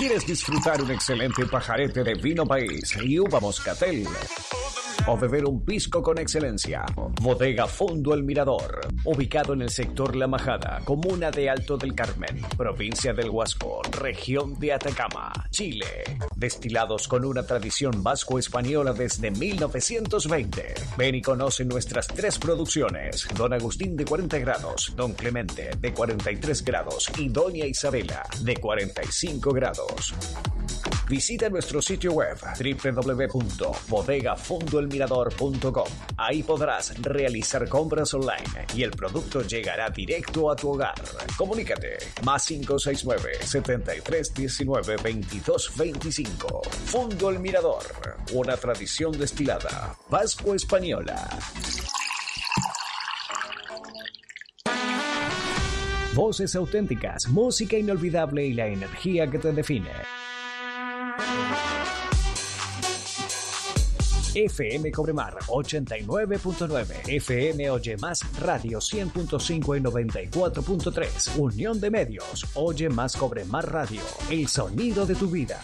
¿Quieres disfrutar un excelente pajarete de vino país y uva moscatel? ¿O beber un pisco con excelencia? Bodega Fondo El Mirador, ubicado en el sector La Majada, comuna de Alto del Carmen, provincia del Huasco, región de Atacama, Chile. Destilados con una tradición vasco-española desde 1920. Ven y conoce nuestras 3 producciones: Don Agustín de 40 grados, Don Clemente de 43 grados y Doña Isabela de 45 grados. Visita nuestro sitio web www.bodegafondoelmirador.com. Ahí podrás realizar compras online y el producto llegará directo a tu hogar. Comunícate más 569-7319-2225. Fondo El Mirador, una tradición destilada vasco-española. Voces auténticas, música inolvidable y la energía que te define. FM Cobremar 89.9, FM Oye Más Radio 100.5 y 94.3, Unión de Medios, Oye Más Cobremar Radio, el sonido de tu vida.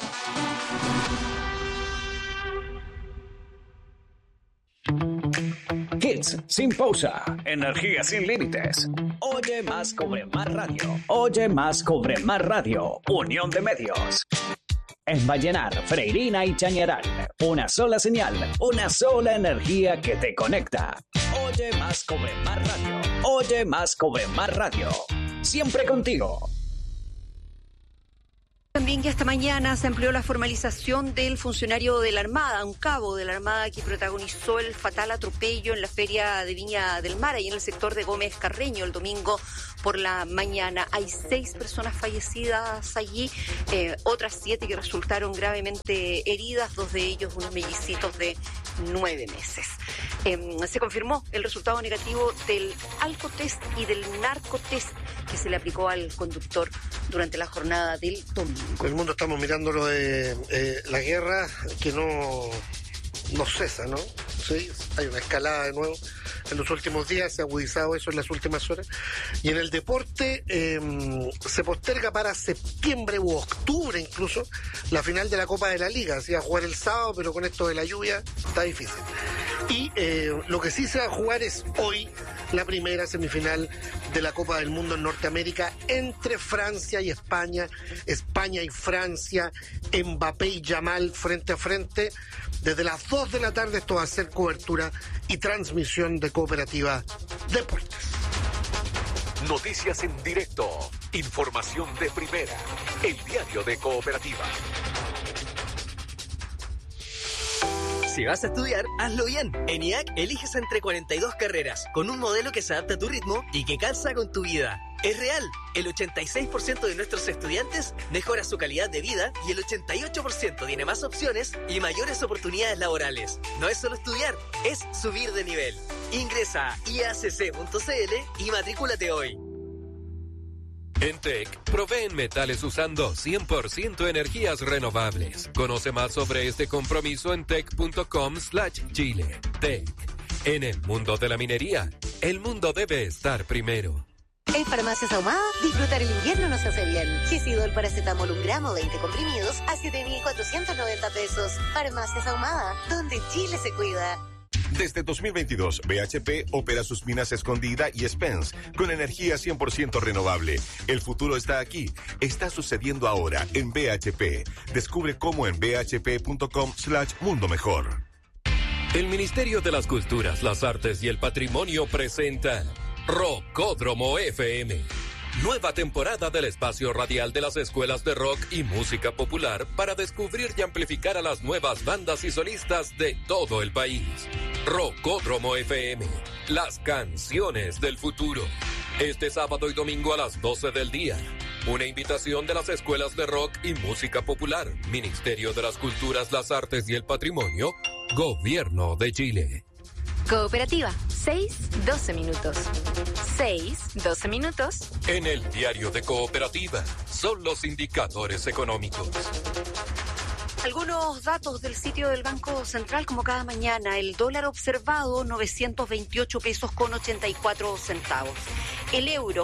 Hits sin pausa, energía sin límites. Oye Más Cobremar Radio, Oye Más Cobremar Radio, Unión de Medios. En Vallenar, Freirina y Chañaral, una sola señal, una sola energía que te conecta. Oye Más Cobremar Radio, Oye Más Cobremar Radio, siempre contigo. También que esta mañana se amplió la formalización del funcionario de la Armada, un cabo de la Armada que protagonizó el fatal atropello en la feria de Viña del Mar, ahí en el sector de Gómez Carreño, el domingo por la mañana. Hay 6 personas fallecidas allí, otras 7 que resultaron gravemente heridas, 2 de ellos unos mellicitos de 9 meses. Se confirmó el resultado negativo del alcotest y del narcotest que se le aplicó al conductor durante la jornada del domingo. El mundo estamos mirando lo de la guerra que no cesa, ¿no? Sí, hay una escalada de nuevo. En los últimos días se ha agudizado eso en las últimas horas. Y en el deporte se posterga para septiembre u octubre incluso la final de la Copa de la Liga. Se iba a jugar el sábado, pero con esto de la lluvia está difícil. Y lo que sí se va a jugar es hoy la primera semifinal de la Copa del Mundo en Norteamérica entre Francia y España. España y Francia, Mbappé y Yamal frente a frente. Desde las 2 de la tarde esto va a ser cobertura y transmisión de Cooperativa Deportes. Noticias en directo, información de primera, el diario de Cooperativa. Si vas a estudiar, hazlo bien. En IAC eliges entre 42 carreras, con un modelo que se adapta a tu ritmo y que calza con tu vida. Es real, el 86% de nuestros estudiantes mejora su calidad de vida y el 88% tiene más opciones y mayores oportunidades laborales. No es solo estudiar, es subir de nivel. Ingresa a iacc.cl y matrículate hoy. En TEC, proveen metales usando 100% energías renovables. Conoce más sobre este compromiso en tec.com/Chile. TEC. En el mundo de la minería, el mundo debe estar primero. En Farmacias Ahumada, disfrutar el invierno nos hace bien. Gesidol paracetamol 1 gramo, 20 comprimidos a 7.490 pesos. Farmacias Ahumada, donde Chile se cuida. Desde 2022, BHP opera sus minas Escondida y Spence con energía 100% renovable. El futuro está aquí. Está sucediendo ahora en BHP. Descubre cómo en bhp.com/mundo mejor. El Ministerio de las Culturas, las Artes y el Patrimonio presenta Rockódromo FM. Nueva temporada del espacio radial de las escuelas de rock y música popular para descubrir y amplificar a las nuevas bandas y solistas de todo el país. Rockódromo FM, las canciones del futuro. Este sábado y domingo a las 12 del día. Una invitación de las escuelas de rock y música popular, Ministerio de las Culturas, las Artes y el Patrimonio, Gobierno de Chile. Cooperativa, 6-12 minutos. 6-12 minutos. En el diario de Cooperativa, son los indicadores económicos. Algunos datos del sitio del Banco Central, como cada mañana. El dólar observado, 928 pesos con 84 centavos. El euro,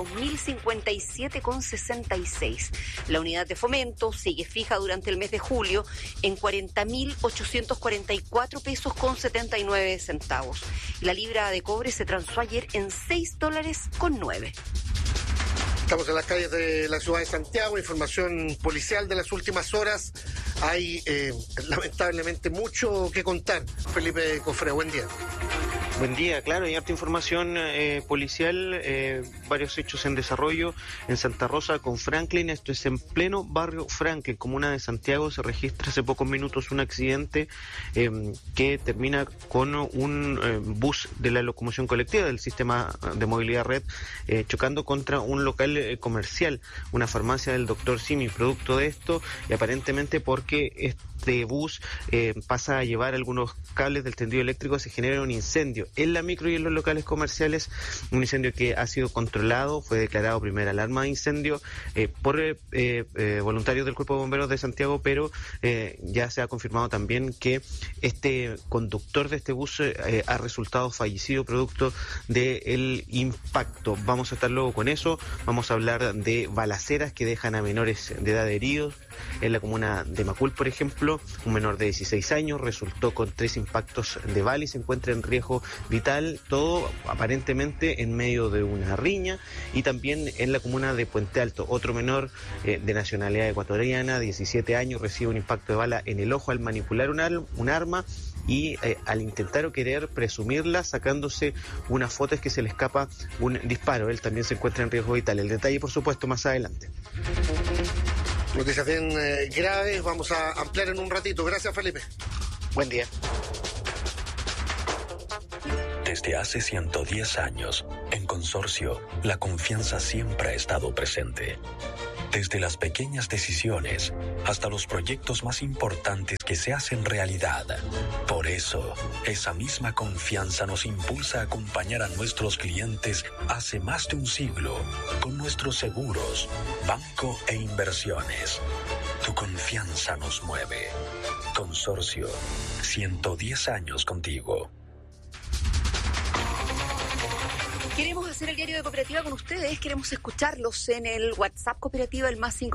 1.057,66. La unidad de fomento sigue fija durante el mes de julio en 40.844 pesos con 79 centavos. La libra de cobre se transó ayer en $6.09. Estamos en las calles de la ciudad de Santiago, información policial de las últimas horas. Hay lamentablemente mucho que contar. Felipe Cofré, buen día. Buen día, claro, hay harta información policial, varios hechos en desarrollo en Santa Rosa con Franklin. Esto es en pleno barrio Franklin, comuna de Santiago. Se registra hace pocos minutos un accidente que termina con un bus de la locomoción colectiva del sistema de movilidad red chocando contra un local comercial, una farmacia del Dr. Simi. Producto de esto, y aparentemente porque este bus pasa a llevar algunos cables del tendido eléctrico, se genera un incendio en la micro y en los locales comerciales, un incendio que ha sido controlado, fue declarado primera alarma de incendio por voluntarios del Cuerpo de Bomberos de Santiago, pero ya se ha confirmado también que este conductor de este bus ha resultado fallecido producto del impacto. Vamos a estar luego con eso, vamos a hablar de balaceras que dejan a menores de edad heridos. En la comuna de Macul, por ejemplo, un menor de 16 años resultó con 3 impactos de bala y se encuentra en riesgo vital, todo aparentemente en medio de una riña. Y también en la comuna de Puente Alto, otro menor de nacionalidad ecuatoriana, 17 años, recibe un impacto de bala en el ojo al manipular un arma y al intentar o querer presumirla, sacándose unas fotos que se le escapa un disparo. Él también se encuentra en riesgo vital. El detalle, por supuesto, más adelante. Noticias bien graves, vamos a ampliar en un ratito. Gracias, Felipe. Buen día. Desde hace 110 años, en Consorcio, la confianza siempre ha estado presente. Desde las pequeñas decisiones hasta los proyectos más importantes que se hacen realidad. Por eso, esa misma confianza nos impulsa a acompañar a nuestros clientes hace más de un siglo con nuestros seguros, banco e inversiones. Tu confianza nos mueve. Consorcio, 110 años contigo. Queremos hacer el diario de Cooperativa con ustedes, queremos escucharlos en el WhatsApp Cooperativa, el más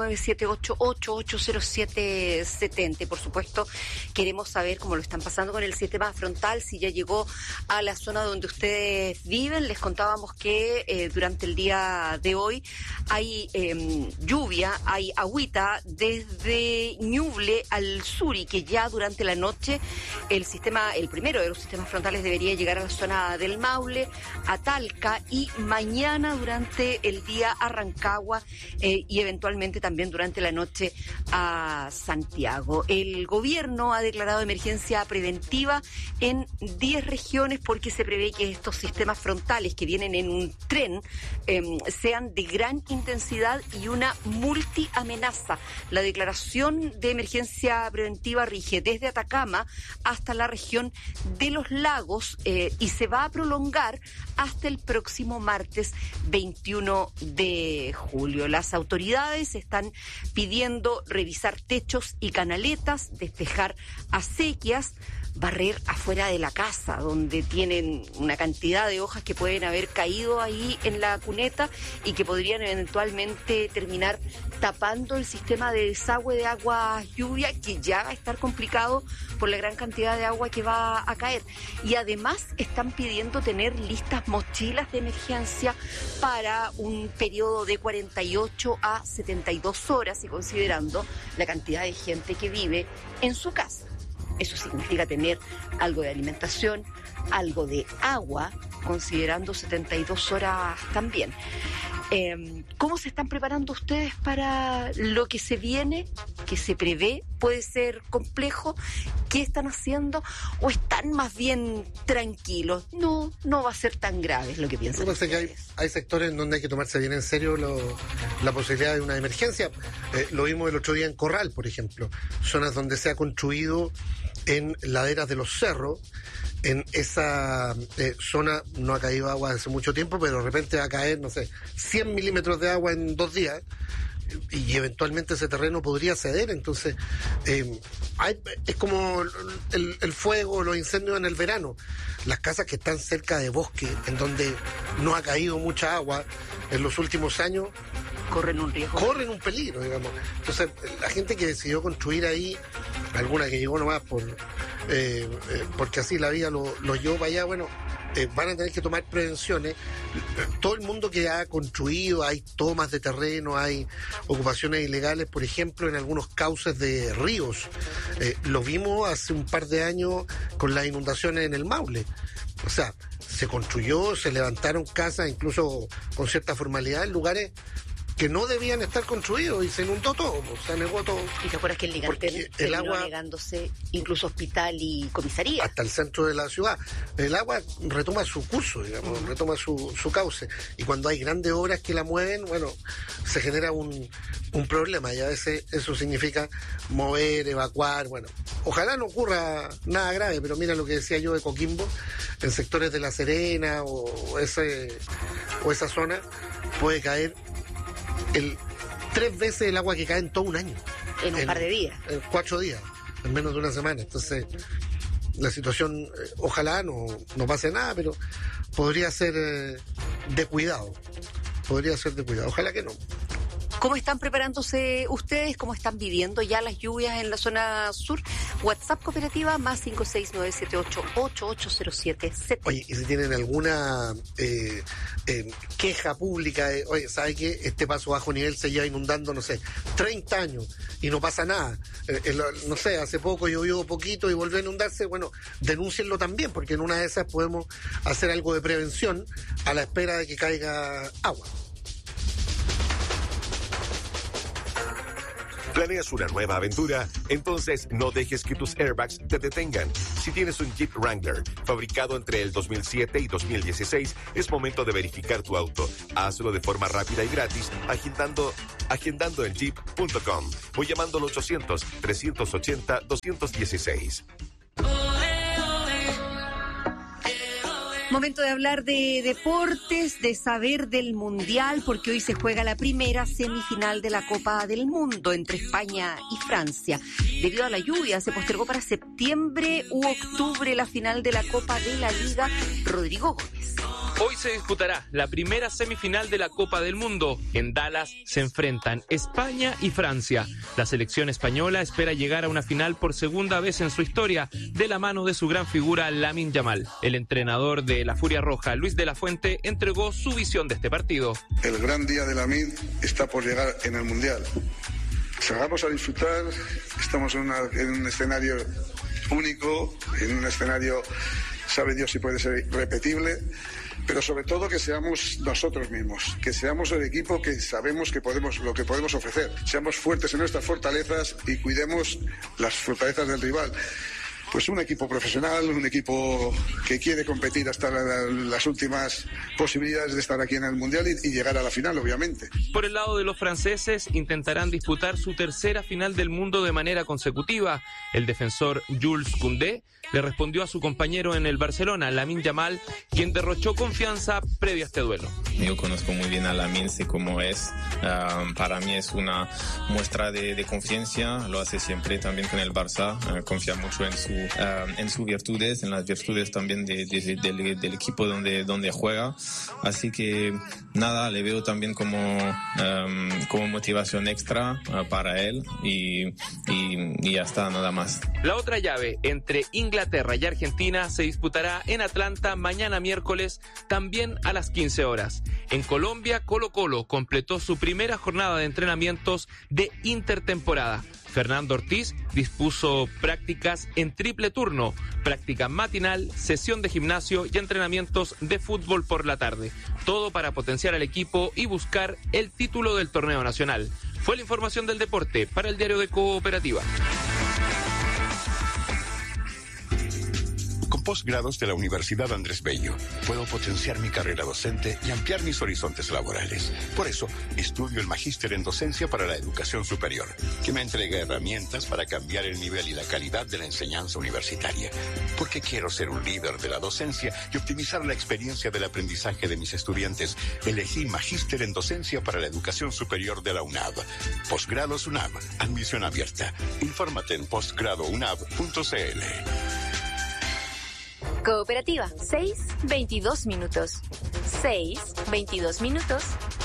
569-788-80770. Por supuesto, queremos saber cómo lo están pasando con el sistema frontal, si ya llegó a la zona donde ustedes viven. Les contábamos que durante el día de hoy hay lluvia, hay agüita desde Ñuble al sur, y que ya durante la noche el primero de los sistemas frontales debería llegar a la zona del Maule, a Talca, y mañana durante el día a Rancagua y eventualmente también durante la noche a Santiago. El gobierno ha declarado emergencia preventiva en 10 regiones porque se prevé que estos sistemas frontales que vienen en un tren sean de gran intensidad y una multiamenaza. La declaración de emergencia preventiva rige desde Atacama hasta la región de los lagos y se va a prolongar hasta el próximo martes 21 de julio. Las autoridades están pidiendo revisar techos y canaletas, despejar acequias, barrer afuera de la casa, donde tienen una cantidad de hojas que pueden haber caído ahí en la cuneta y que podrían eventualmente terminar tapando el sistema de desagüe de agua lluvia, que ya va a estar complicado por la gran cantidad de agua que va a caer. Y además están pidiendo tener listas mochilas de emergencia para un periodo de 48 a 72 horas, y considerando la cantidad de gente que vive en su casa. Eso significa tener algo de alimentación, algo de agua, considerando 72 horas también. ¿Cómo se están preparando ustedes para lo que se viene, que se prevé? ¿Puede ser complejo? ¿Qué están haciendo? ¿O están más bien tranquilos? No va a ser tan grave, es lo que piensan. Yo sé que hay sectores en donde hay que tomarse bien en serio la posibilidad de una emergencia. Lo vimos el otro día en Corral, por ejemplo. Zonas donde se ha construido en laderas de los cerros. En esa zona no ha caído agua hace mucho tiempo, pero de repente va a caer, 100 milímetros de agua en 2 días. y eventualmente ese terreno podría ceder. Entonces, es como el fuego, los incendios en el verano. Las casas que están cerca de bosque, en donde no ha caído mucha agua en los últimos años, corren un riesgo. Corren un peligro, digamos. Entonces, la gente que decidió construir ahí, alguna que llegó nomás porque así la vida lo llevó para allá, bueno, van a tener que tomar prevenciones. Todo el mundo que ha construido, hay tomas de terreno, hay ocupaciones ilegales, por ejemplo, en algunos cauces de ríos. Lo vimos hace un par de años con las inundaciones en el Maule. O sea, se construyó, se levantaron casas, incluso con cierta formalidad, en lugares que no debían estar construidos, y se inundó todo, se anegó todo. ¿Y te acuerdas que el Ligantén terminó anegándose incluso hospital y comisaría? Hasta el centro de la ciudad. El agua retoma su curso, digamos, retoma su cauce. Y cuando hay grandes obras que la mueven, bueno, se genera un problema, y a veces eso significa mover, evacuar, bueno. Ojalá no ocurra nada grave, pero mira lo que decía yo de Coquimbo, en sectores de La Serena o esa zona, puede caer 3 veces el agua que cae en todo un año. En un par de días. En 4 días, en menos de una semana. Entonces, la situación, ojalá no pase nada, pero podría ser de cuidado. Ojalá que no. ¿Cómo están preparándose ustedes? ¿Cómo están viviendo ya las lluvias en la zona sur? WhatsApp Cooperativa más 569788807. Oye, y si tienen alguna queja pública, oye, ¿sabe qué? Este paso bajo nivel se lleva inundando, no sé, 30 años y no pasa nada. No sé, hace poco llovió poquito y volvió a inundarse. Bueno, denúncienlo también, porque en una de esas podemos hacer algo de prevención a la espera de que caiga agua. ¿Planeas una nueva aventura? Entonces no dejes que tus airbags te detengan. Si tienes un Jeep Wrangler fabricado entre el 2007 y 2016, es momento de verificar tu auto. Hazlo de forma rápida y gratis agendando en jeep.com o llamando al 800-380-216. Momento de hablar de deportes, de saber del Mundial, porque hoy se juega la primera semifinal de la Copa del Mundo entre España y Francia. Debido a la lluvia, se postergó para septiembre u octubre la final de la Copa de la Liga. Rodrigo Gómez. Hoy se disputará la primera semifinal de la Copa del Mundo. En Dallas se enfrentan España y Francia. La selección española espera llegar a una final por segunda vez en su historia, de la mano de su gran figura Lamine Yamal. El entrenador de la Furia Roja, Luis de la Fuente, entregó su visión de este partido. El gran día de Lamine está por llegar en el Mundial. Salgamos a disfrutar, estamos en un escenario único, en un escenario, sabe Dios si puede ser repetible, pero sobre todo que seamos nosotros mismos, que seamos el equipo que sabemos que lo que podemos ofrecer, seamos fuertes en nuestras fortalezas y cuidemos las fortalezas del rival. Pues un equipo profesional, un equipo que quiere competir hasta las últimas posibilidades de estar aquí en el Mundial y llegar a la final, obviamente. Por el lado de los franceses, intentarán disputar su tercera final del mundo de manera consecutiva. El defensor Jules Koundé le respondió a su compañero en el Barcelona, Lamine Yamal, quien derrochó confianza previo a este duelo. Yo conozco muy bien a Lamine, sé cómo es. Para mí es una muestra de confianza, lo hace siempre también con el Barça, confía mucho en sus virtudes, en las virtudes también del equipo donde juega. Así que nada, le veo también como motivación extra para él y ya está, nada más. La otra llave entre Inglaterra y Argentina se disputará en Atlanta mañana miércoles, también a las 15 horas. En Colombia, Colo-Colo completó su primera jornada de entrenamientos de intertemporada. Fernando Ortiz dispuso prácticas en triple turno, práctica matinal, sesión de gimnasio y entrenamientos de fútbol por la tarde. Todo para potenciar al equipo y buscar el título del torneo nacional. Fue la información del deporte para el Diario de Cooperativa. Con posgrados de la Universidad Andrés Bello, puedo potenciar mi carrera docente y ampliar mis horizontes laborales. Por eso, estudio el Magíster en Docencia para la Educación Superior, que me entrega herramientas para cambiar el nivel y la calidad de la enseñanza universitaria. Porque quiero ser un líder de la docencia y optimizar la experiencia del aprendizaje de mis estudiantes. Elegí Magíster en Docencia para la Educación Superior de la UNAV. Posgrados UNAV. Admisión abierta. Infórmate en posgradounab.cl. Cooperativa, 6:22 minutos. 6:22 minutos.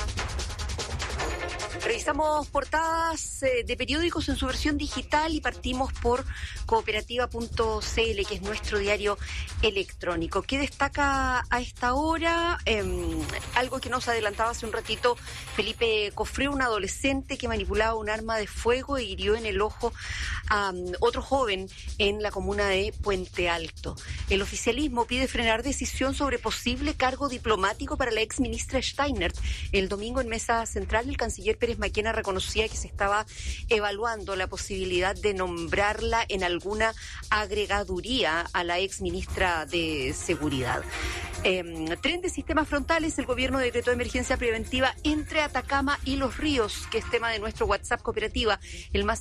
Revisamos portadas de periódicos en su versión digital y partimos por cooperativa.cl, que es nuestro diario electrónico. ¿Qué destaca a esta hora? Algo que nos adelantaba hace un ratito Felipe Cofré, un adolescente que manipulaba un arma de fuego e hirió en el ojo a otro joven en la comuna de Puente Alto. El oficialismo pide frenar decisión sobre posible cargo diplomático para la ex ministra Steinert. El domingo en Mesa Central, el canciller Pérez Maquena reconocía que se estaba evaluando la posibilidad de nombrarla en alguna agregaduría a la ex ministra de Seguridad. Tren de sistemas frontales, el gobierno decretó emergencia preventiva entre Atacama y Los Ríos, que es tema de nuestro WhatsApp cooperativa, el más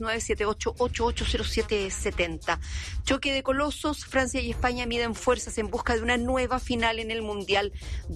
569-78880770. Choque de colosos, Francia y España miden fuerzas en busca de una nueva final en el Mundial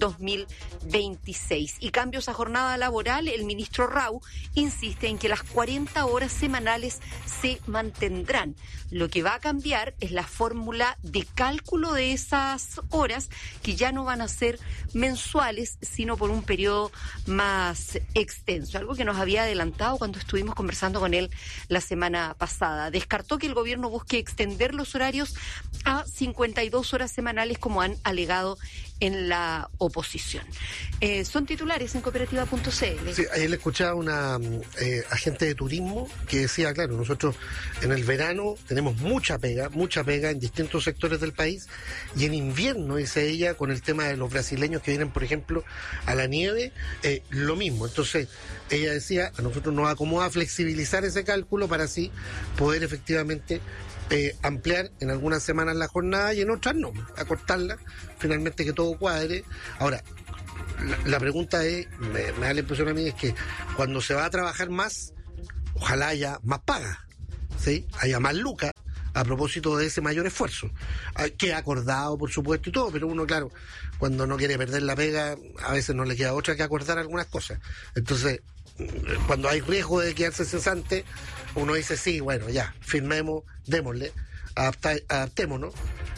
2026. Y cambios a jornada laboral, el ministro Rau insiste en que las 40 horas semanales se mantendrán. Lo que va a cambiar es la fórmula de cálculo de esas horas, que ya no van a ser mensuales, sino por un periodo más extenso, algo que nos había adelantado cuando estuvimos conversando con él la semana pasada. Descartó que el gobierno busque extender los horarios a 52 horas semanales, como han alegado en la oposición. Son titulares en cooperativa.cl. Sí, ayer le escuchaba a una agente de turismo que decía, claro, nosotros en el verano tenemos mucha pega en distintos sectores del país, y en invierno, dice ella, con el tema de los brasileños que vienen, por ejemplo, a la nieve, lo mismo. Entonces, ella decía, a nosotros nos acomoda flexibilizar ese cálculo para así poder efectivamente ampliar en algunas semanas la jornada y en otras no, acortarla, finalmente que todo cuadre. Ahora, la pregunta es, me da la impresión a mí, es que cuando se va a trabajar más, ojalá haya más paga, ¿sí? Haya más lucas a propósito de ese mayor esfuerzo, que acordado, por supuesto, y todo, pero uno, claro, cuando no quiere perder la pega, a veces no le queda otra que acordar algunas cosas. Entonces, cuando hay riesgo de quedarse cesante, uno dice, sí, bueno, ya, firmemos, démosle, adaptémonos,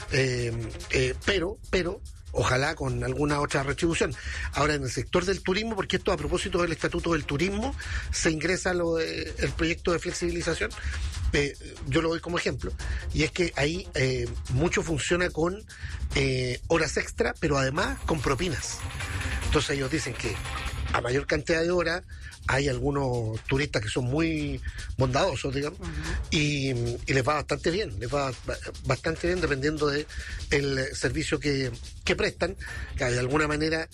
pero ojalá con alguna otra retribución. Ahora, en el sector del turismo, porque esto a propósito del Estatuto del Turismo, se ingresa el proyecto de flexibilización, yo lo doy como ejemplo, y es que ahí mucho funciona con horas extra, pero además con propinas. Entonces ellos dicen que a mayor cantidad de horas hay algunos turistas que son muy bondadosos, digamos, y les va bastante bien, dependiendo de el servicio que prestan, que de alguna manera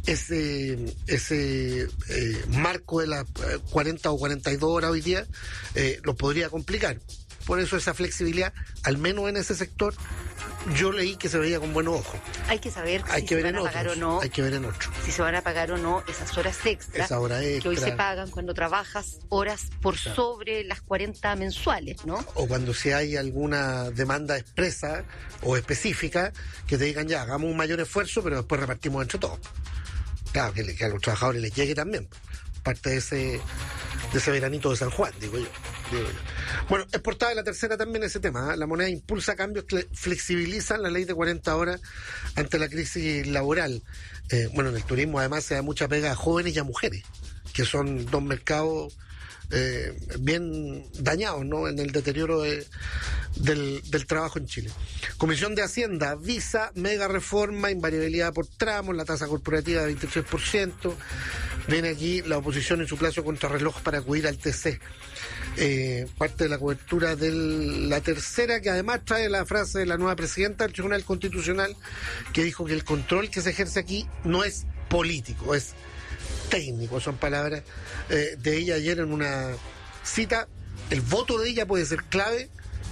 ese marco de las 40 o 42 horas hoy día lo podría complicar. Por eso esa flexibilidad, al menos en ese sector, yo leí que se veía con buenos ojos. Hay que saber si se van a pagar o no. Hay que ver en otros. Si se van a pagar o no esas horas extras. Esa hora extra, que hoy se pagan cuando trabajas horas por sobre las 40 mensuales, ¿no? O cuando si hay alguna demanda expresa o específica, que te digan, ya, hagamos un mayor esfuerzo, pero después repartimos entre todos. Claro, que a los trabajadores les llegue también. Parte de ese veranito de San Juan, digo yo. Bueno, es portada de La Tercera también ese tema, ¿eh? La moneda impulsa cambios que flexibilizan la ley de 40 horas ante la crisis laboral. Bueno, en el turismo además se da mucha pega a jóvenes y a mujeres, que son dos mercados bien dañados, ¿no?, en el deterioro del trabajo en Chile. Comisión de Hacienda, Visa, mega reforma, invariabilidad por tramos, la tasa corporativa de 23%. Viene aquí la oposición en su plazo contrarreloj para acudir al TC. Parte de la cobertura de La Tercera, que además trae la frase de la nueva presidenta del Tribunal Constitucional, que dijo que el control que se ejerce aquí no es político, es técnico. Son palabras de ella ayer en una cita. El voto de ella puede ser clave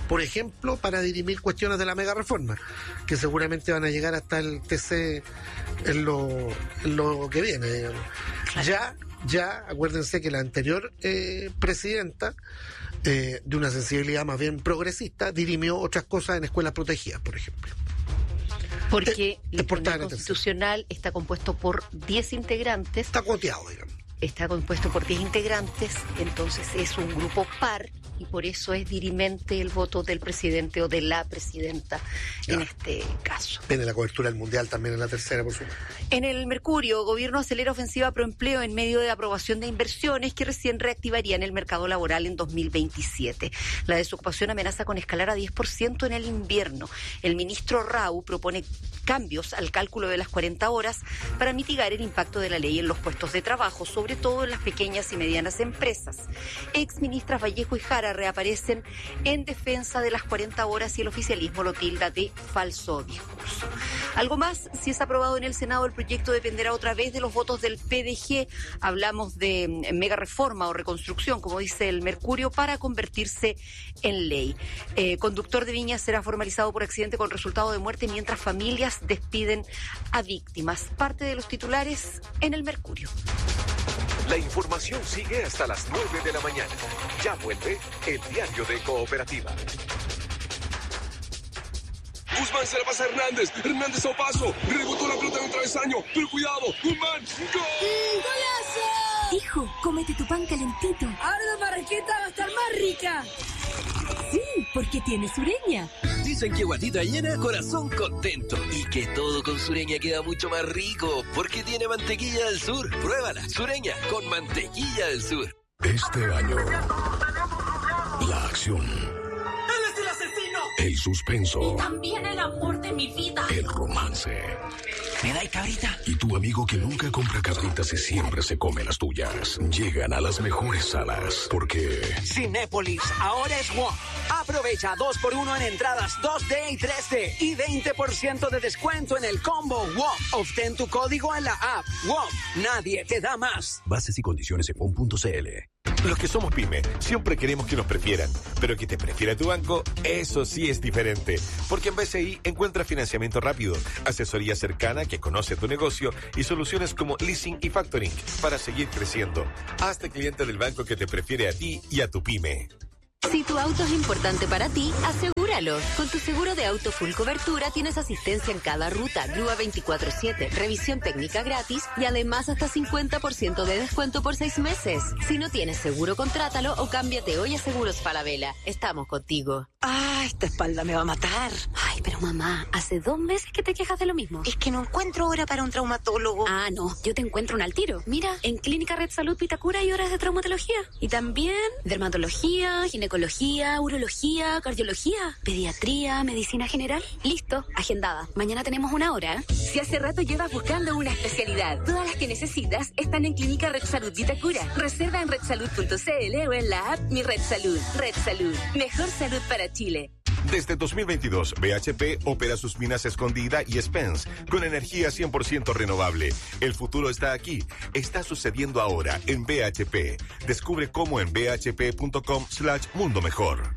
por ejemplo, para dirimir cuestiones de la mega reforma, que seguramente van a llegar hasta el TC en lo que viene, digamos. Ya, acuérdense que la anterior presidenta, de una sensibilidad más bien progresista, dirimió otras cosas en escuelas protegidas, por ejemplo. Porque el Tribunal Constitucional está compuesto por 10 integrantes. Está cuoteado, digamos. Está compuesto por 10 integrantes, entonces es un grupo par y por eso es dirimente el voto del presidente o de la presidenta en este caso. Tiene la cobertura del Mundial también en la tercera, por supuesto. En el Mercurio, gobierno acelera ofensiva proempleo en medio de aprobación de inversiones que recién reactivarían el mercado laboral en 2027. La desocupación amenaza con escalar a 10% en el invierno. El ministro Rau propone cambios al cálculo de las 40 horas para mitigar el impacto de la ley en los puestos de trabajo, sobre todo en las pequeñas y medianas empresas. Exministras Vallejo y Jara reaparecen en defensa de las 40 horas y el oficialismo lo tilda de falso discurso. Algo más, si es aprobado en el Senado, el proyecto dependerá otra vez de los votos del PDG. Hablamos de mega reforma o reconstrucción, como dice el Mercurio, para convertirse en ley. Conductor de Viña será formalizado por accidente con resultado de muerte, mientras familias despiden a víctimas. Parte de los titulares en el Mercurio. La información sigue hasta las 9 de la mañana. Ya vuelve el diario de Cooperativa. Guzmán se la pasa a Hernández. Hernández a un paso. Rebotó la pelota en un travesaño. Pero cuidado. Guzmán. ¡Gol! ¡Golazo! Hijo, cómete tu pan calentito. Ahora la marraqueta va a estar más rica. Sí, porque tiene Sureña. Dicen que guatita llena, corazón contento. Y que todo con Sureña queda mucho más rico, porque tiene mantequilla del sur. Pruébala, Sureña, con mantequilla del sur. Este año, la acción, ¡Él es el asesino! el suspenso, Y también el amor de mi vida. el romance. ¿Me dais cabrita? Y tu amigo que nunca compra cabritas y siempre se come las tuyas. Llegan a las mejores salas, porque Cinépolis ahora es WOM. Aprovecha 2x1 en entradas 2D y 3D y 20% de descuento en el combo WOM. Obtén tu código en la app WOM. Nadie te da más. bases y condiciones en WOM.cl. Los que somos pyme siempre queremos que nos prefieran, pero que te prefiera tu banco, eso sí es diferente. Porque en BCI encuentra financiamiento rápido, asesoría cercana que conoce tu negocio y soluciones como leasing y factoring para seguir creciendo. Hazte cliente del banco que te prefiere a ti y a tu pyme. Si tu auto es importante para ti, asegúralo. Con tu seguro de auto full cobertura tienes asistencia en cada ruta, grúa 24/7, revisión técnica gratis y además hasta 50% de descuento por 6 meses. Si no tienes seguro, contrátalo o cámbiate hoy a Seguros Falabella. Estamos contigo. ¡Ah, esta espalda me va a matar! Ay, pero mamá, hace 2 meses que te quejas de lo mismo. Es que no encuentro hora para un traumatólogo. Ah, no, yo te encuentro un al tiro. Mira, en Clínica Red Salud Vitacura hay horas de traumatología. Y también dermatología, ginecología, urología, cardiología, pediatría, medicina general. Listo, agendada. Mañana tenemos una hora. Si hace rato llevas buscando una especialidad, todas las que necesitas están en Clínica Red Salud Vitacura. Reserva en redsalud.cl o en la app Mi Red Salud. Red Salud, mejor salud para Chile. Desde 2022, BHP opera sus minas Escondida y Spence con energía 100% renovable. El futuro está aquí. Está sucediendo ahora en BHP. Descubre cómo en bhp.com/mundo mejor.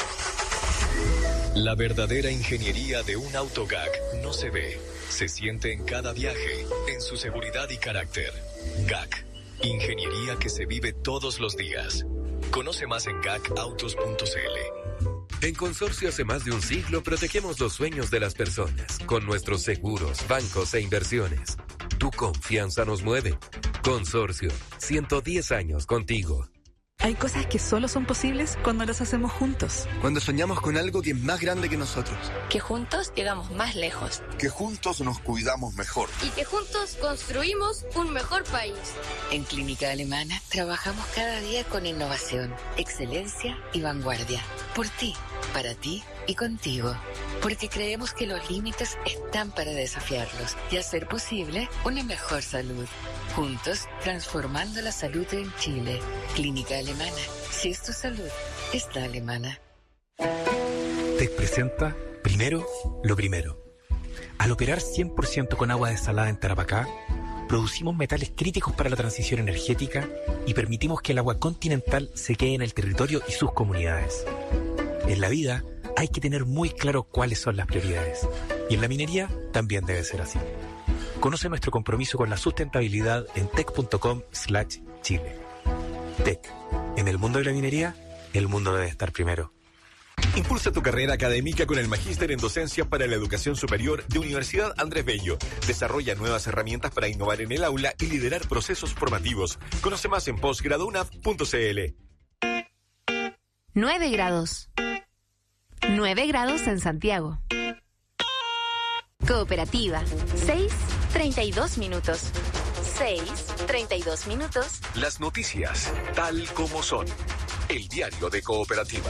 La verdadera ingeniería de un autogag no se ve, se siente en cada viaje, en su seguridad y carácter. GAC, ingeniería que se vive todos los días. Conoce más en gacautos.cl. En Consorcio hace más de un siglo protegemos los sueños de las personas con nuestros seguros, bancos e inversiones. Tu confianza nos mueve. Consorcio, 110 años contigo. Hay cosas que solo son posibles cuando las hacemos juntos. Cuando soñamos con algo que es más grande que nosotros. Que juntos llegamos más lejos. Que juntos nos cuidamos mejor. Y que juntos construimos un mejor país. En Clínica Alemana trabajamos cada día con innovación, excelencia y vanguardia. Por ti, para ti y contigo. Porque creemos que los límites están para desafiarlos y hacer posible una mejor salud. Juntos, transformando la salud en Chile. Clínica Alemana. Si es tu salud, es la alemana. TEC presenta Primero lo Primero. Al operar 100% con agua desalada en Tarapacá, producimos metales críticos para la transición energética y permitimos que el agua continental se quede en el territorio y sus comunidades. En la vida, hay que tener muy claro cuáles son las prioridades. Y en la minería también debe ser así. Conoce nuestro compromiso con la sustentabilidad en tec.com/Chile. Tec. En el mundo de la minería, el mundo debe estar primero. Impulsa tu carrera académica con el Magíster en Docencia para la Educación Superior de Universidad Andrés Bello. Desarrolla nuevas herramientas para innovar en el aula y liderar procesos formativos. Conoce más en postgradounap.cl. 9 grados. 9 grados en Santiago. Cooperativa. 6:32 minutos. 6:32 minutos. Las noticias, tal como son. El diario de Cooperativa.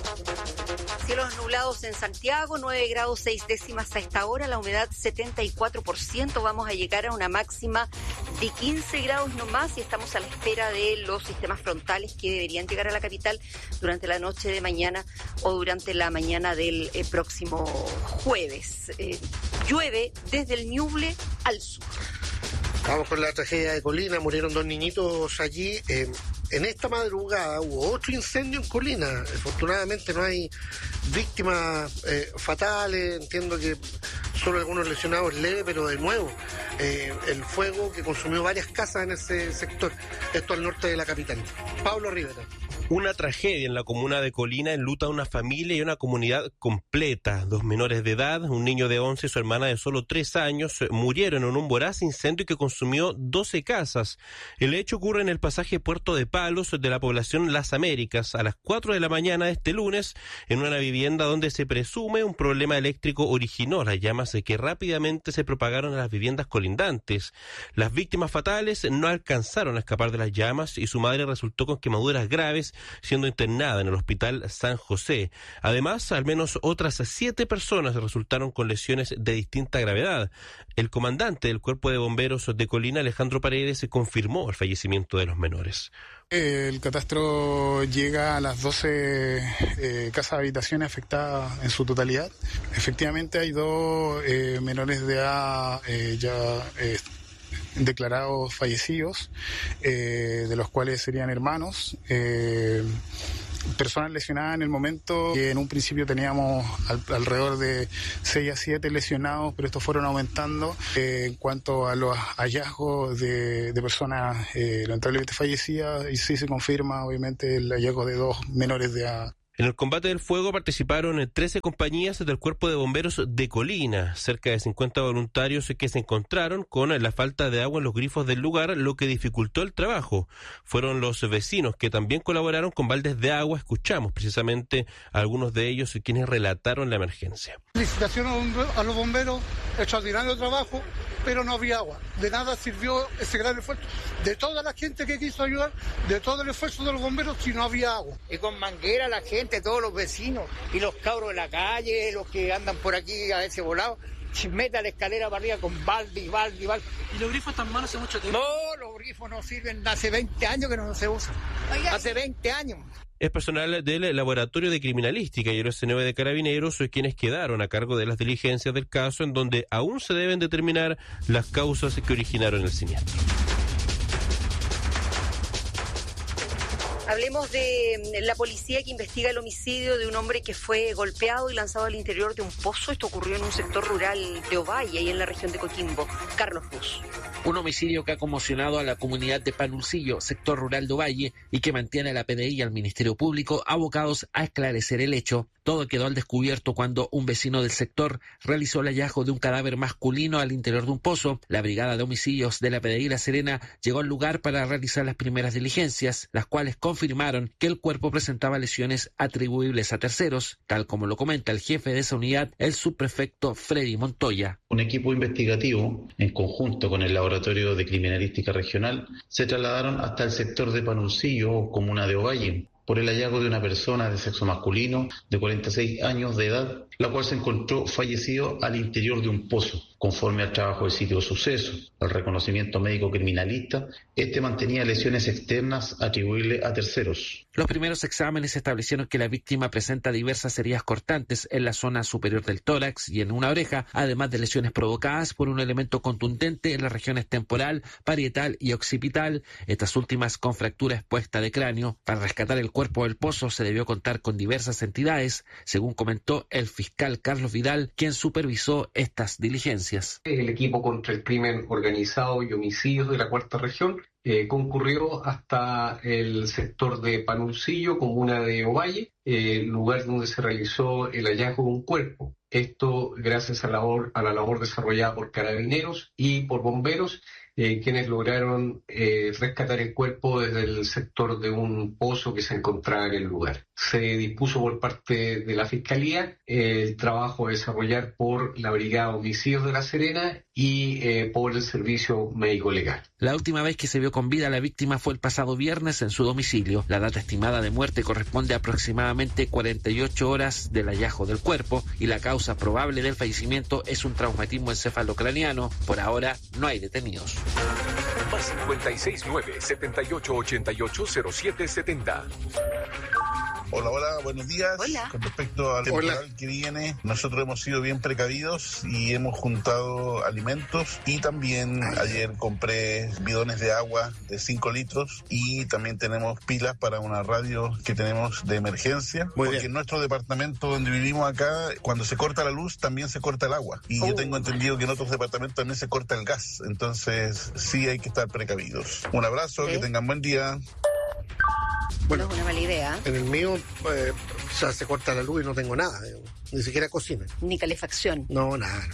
Cielos nublados en Santiago, 9 grados 6 décimas a esta hora, la humedad 74%, vamos a llegar a una máxima de 15 grados nomás y estamos a la espera de los sistemas frontales que deberían llegar a la capital durante la noche de mañana o durante la mañana del próximo jueves. Llueve desde el Ñuble al sur. Vamos con la tragedia de Colina, murieron 2 niñitos allí. En esta madrugada hubo otro incendio en Colina. Afortunadamente no hay víctimas fatales. Entiendo que solo algunos lesionados leves, pero de nuevo, el fuego que consumió varias casas en ese sector. Esto al norte de la capital. Pablo Rivera. Una tragedia en la comuna de Colina enluta a una familia y una comunidad completa. 2 menores de edad, un niño de 11 y su hermana de solo 3 años, murieron en un voraz incendio que consumió 12 casas. El hecho ocurre en el pasaje Puerto de Palos de la población Las Américas a las 4 de la mañana de este lunes, en una vivienda donde se presume un problema eléctrico originó las llamas que rápidamente se propagaron a las viviendas colindantes. Las víctimas fatales no alcanzaron a escapar de las llamas y su madre resultó con quemaduras graves, siendo internada en el Hospital San José. Además, al menos otras 7 personas resultaron con lesiones de distinta gravedad. El comandante del Cuerpo de Bomberos de Colina, Alejandro Paredes, confirmó el fallecimiento de los menores. El catastro llega a las 12 casas de habitaciones afectadas en su totalidad. Efectivamente hay 2 menores de edad ya declarados fallecidos, de los cuales serían hermanos, personas lesionadas en el momento, que en un principio teníamos alrededor de 6 a 7 lesionados, pero estos fueron aumentando. En cuanto a los hallazgos de personas lamentablemente fallecidas, y sí se confirma obviamente el hallazgo de 2 menores de edad. En el combate del fuego participaron 13 compañías del Cuerpo de Bomberos de Colina, cerca de 50 voluntarios que se encontraron con la falta de agua en los grifos del lugar, lo que dificultó el trabajo. Fueron los vecinos que también colaboraron con baldes de agua. Escuchamos precisamente a algunos de ellos quienes relataron la emergencia. Felicitaciones a los bomberos, extraordinario trabajo, pero no había agua. De nada sirvió ese gran esfuerzo de toda la gente que quiso ayudar, de todo el esfuerzo de los bomberos, si no había agua. Y con manguera la gente, todos los vecinos y los cabros de la calle, los que andan por aquí a veces volados, se mete a la escalera para arriba con balde. ¿Y los grifos están malos hace mucho tiempo? No, los grifos no sirven, hace 20 años que no se usan. Oiga, hace 20 años. Es personal del Laboratorio de Criminalística y el OS9 de Carabineros quienes quedaron a cargo de las diligencias del caso, en donde aún se deben determinar las causas que originaron el siniestro. Hablemos de la policía que investiga el homicidio de un hombre que fue golpeado y lanzado al interior de un pozo. Esto ocurrió en un sector rural de Ovalle, ahí en la región de Coquimbo. Carlos Ruz. Un homicidio que ha conmocionado a la comunidad de Panulcillo, sector rural de Ovalle, y que mantiene a la PDI y al Ministerio Público abocados a esclarecer el hecho. Todo quedó al descubierto cuando un vecino del sector realizó el hallazgo de un cadáver masculino al interior de un pozo. La Brigada de Homicidios de la PDI La Serena llegó al lugar para realizar las primeras diligencias, las cuales confirmaron que el cuerpo presentaba lesiones atribuibles a terceros, tal como lo comenta el jefe de esa unidad, el subprefecto Freddy Montoya. Un equipo investigativo, en conjunto con el Laboratorio de Criminalística Regional, se trasladaron hasta el sector de Panulcillo, comuna de Ovalle, por el hallazgo de una persona de sexo masculino de 46 años de edad, la cual se encontró fallecido al interior de un pozo, Conforme al trabajo del sitio de suceso, el reconocimiento médico criminalista, mantenía lesiones externas atribuibles a terceros. Los primeros exámenes establecieron que la víctima presenta diversas heridas cortantes en la zona superior del tórax y en una oreja, además de lesiones provocadas por un elemento contundente en las regiones temporal, parietal y occipital, estas últimas con fractura expuesta de cráneo. Para rescatar el cuerpo del pozo se debió contar con diversas entidades, según comentó el fiscal Carlos Vidal, quien supervisó estas diligencias. El equipo contra el crimen organizado y homicidios de la Cuarta Región concurrió hasta el sector de Panulcillo, comuna de Ovalle, lugar donde se realizó el hallazgo de un cuerpo. Esto gracias a la labor desarrollada por carabineros y por bomberos, quienes lograron rescatar el cuerpo desde el sector de un pozo que se encontraba en el lugar. Se dispuso por parte de la Fiscalía el trabajo a desarrollar por la Brigada Homicidios de La Serena y por el Servicio Médico Legal. La última vez que se vio con vida a la víctima fue el pasado viernes en su domicilio. La data estimada de muerte corresponde a aproximadamente 48 horas del hallazgo del cuerpo y la causa probable del fallecimiento es un traumatismo encefalocraniano. Por ahora no hay detenidos. Más 569-7888-0770. Hola, buenos días. Hola. Con respecto al temporal que viene, nosotros hemos sido bien precavidos y hemos juntado alimentos y también ayer compré bidones de agua de 5 litros y también tenemos pilas para una radio que tenemos de emergencia. Porque en nuestro departamento donde vivimos acá, cuando se corta la luz también se corta el agua y yo tengo entendido que en otros departamentos también se corta el gas, entonces sí hay que estar precavidos. Un abrazo, que tengan buen día. Bueno, no es una mala idea. En el mío, se corta la luz y no tengo nada, ni siquiera cocina. Ni calefacción. No, nada.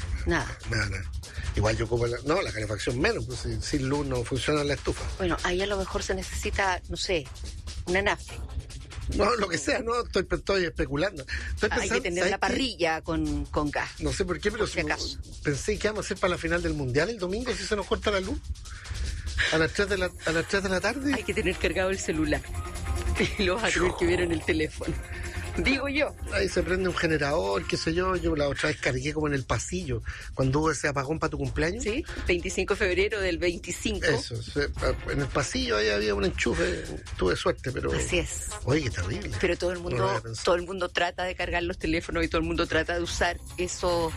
Igual yo como la calefacción menos, pues sin luz no funciona la estufa. Bueno, ahí a lo mejor se necesita, no sé, una nafta. No, lo que sea, no, estoy especulando. Hay que tener la parrilla con gas. No sé por qué, pero pensé que vamos a hacer para la final del Mundial el domingo si se nos corta la luz. A las 3 de la tarde. Hay que tener cargado el celular. Y lo vas a tener que ver en el teléfono. Digo yo. Ahí se prende un generador, qué sé yo. Yo la otra vez cargué como en el pasillo, cuando hubo ese apagón para tu cumpleaños. Sí, 25 de febrero del 25. Eso, en el pasillo ahí había un enchufe. Tuve suerte, pero... Así es. Oye, qué terrible. Pero todo el mundo trata de cargar los teléfonos y todo el mundo trata de usar esos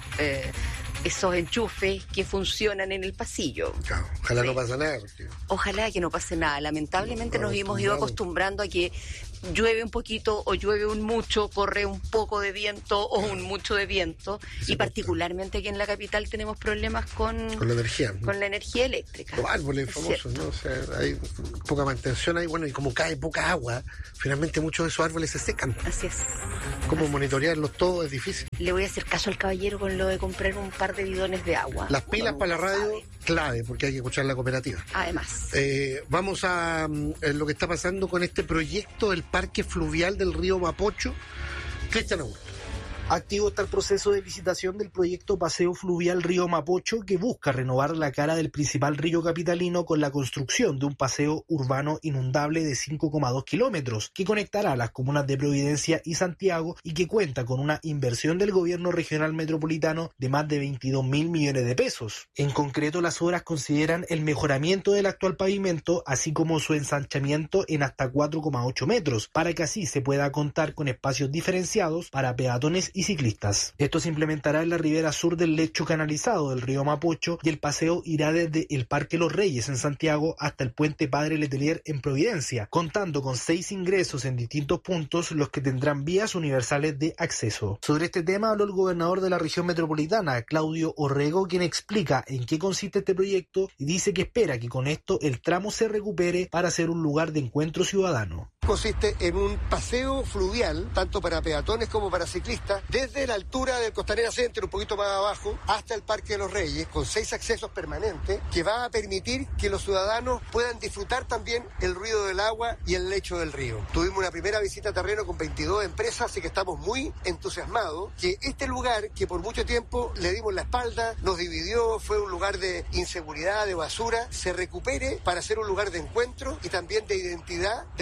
enchufes que funcionan en el pasillo. Claro, ojalá no pase nada. Porque... Ojalá que no pase nada. Lamentablemente nos hemos ido acostumbrando a que llueve un poquito o llueve un mucho, corre un poco de viento o un mucho de viento. Sí, y particularmente aquí en la capital tenemos problemas con la energía. Con la energía eléctrica. Los árboles famosos, ¿no? O sea, hay poca mantención ahí, bueno, y como cae poca agua, finalmente muchos de esos árboles se secan. Así es. ¿Cómo monitorearlos todo? Es difícil. Le voy a hacer caso al caballero con lo de comprar un par de bidones de agua. Las pilas para la radio, clave, porque hay que escuchar la cooperativa. Además. Vamos a lo que está pasando con este proyecto del parque fluvial del río Mapocho. Cristian Augusto. Activo está el proceso de licitación del proyecto Paseo Fluvial Río Mapocho, que busca renovar la cara del principal río capitalino con la construcción de un paseo urbano inundable de 5,2 kilómetros, que conectará a las comunas de Providencia y Santiago y que cuenta con una inversión del gobierno regional metropolitano de más de 22.000 millones de pesos. En concreto, las obras consideran el mejoramiento del actual pavimento, así como su ensanchamiento en hasta 4,8 metros, para que así se pueda contar con espacios diferenciados para peatones y ciclistas. Esto se implementará en la ribera sur del lecho canalizado del río Mapocho y el paseo irá desde el Parque Los Reyes en Santiago hasta el puente Padre Letelier en Providencia, contando con 6 ingresos en distintos puntos, los que tendrán vías universales de acceso. Sobre este tema habló el gobernador de la región metropolitana, Claudio Orrego, quien explica en qué consiste este proyecto y dice que espera que con esto el tramo se recupere para ser un lugar de encuentro ciudadano. Consiste en un paseo fluvial, tanto para peatones como para ciclistas, desde la altura del Costanera Center, un poquito más abajo, hasta el Parque de los Reyes, con 6 accesos permanentes, que va a permitir que los ciudadanos puedan disfrutar también el ruido del agua y el lecho del río. Tuvimos una primera visita a terreno con 22 empresas, así que estamos muy entusiasmados que este lugar, que por mucho tiempo le dimos la espalda, nos dividió, fue un lugar de inseguridad, de basura, se recupere para ser un lugar de encuentro y también de identidad de nuestra ciudad.